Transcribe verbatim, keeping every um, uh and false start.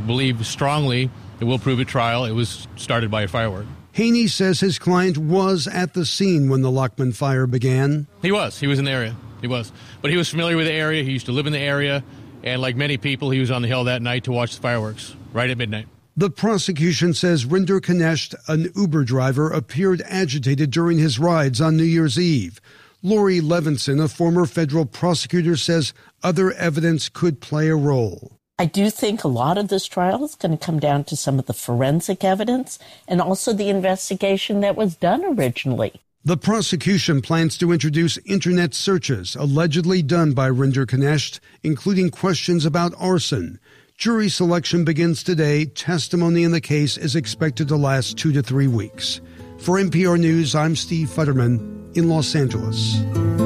believe strongly that we'll prove at trial it was started by a firework. Haney says his client was at the scene when the Lockman fire began. He was. He was in the area. He was. But he was familiar with the area. He used to live in the area. And like many people, he was on the hill that night to watch the fireworks, right at midnight. The prosecution says Rinder Knecht, an Uber driver, appeared agitated during his rides on New Year's Eve. Lori Levinson, a former federal prosecutor, says other evidence could play a role. I do think a lot of this trial is going to come down to some of the forensic evidence and also the investigation that was done originally. The prosecution plans to introduce internet searches allegedly done by Rinder Knecht, including questions about arson. Jury selection begins today. Testimony in the case is expected to last two to three weeks. For N P R News, I'm Steve Futterman in Los Angeles.